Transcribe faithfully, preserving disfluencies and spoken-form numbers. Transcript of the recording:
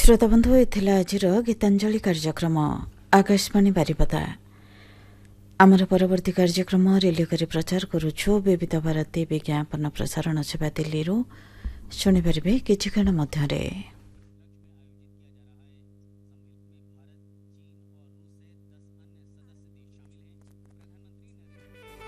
श्रोता बंधु एथिला आजिर गीतांजलि कार्यक्रम आकाशवाणी बारिपदा। आमर परवर्ती कार्यक्रम रेडियो करी प्रचार करुछु विविध भारती विज्ञापन प्रसारण सेवा दिल्ली शुणिपारे किछि क्षण मध्यरे।